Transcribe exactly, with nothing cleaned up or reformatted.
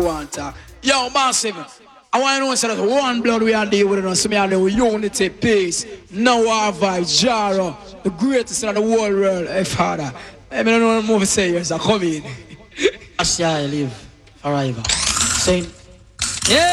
want to. Yo, massive. I want to know instead of one blood we are dealing with us. So me and the unity, peace, no war vibes, Jaro, the greatest in the whole world. Hey, Father. I don't know what movie say yes, I come in. I say I live forever. Saying, yeah.